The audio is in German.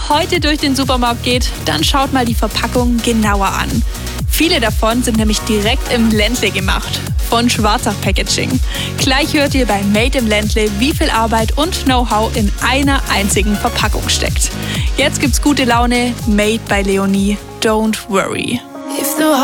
heute durch den Supermarkt geht, dann schaut mal die Verpackung genauer an. Viele davon sind nämlich direkt im Ländle gemacht, von Schwarzach Packaging. Gleich hört ihr bei Made im Ländle, wie viel Arbeit und Know-how in einer einzigen Verpackung steckt. Jetzt gibt's gute Laune, Made by Leonie, don't worry.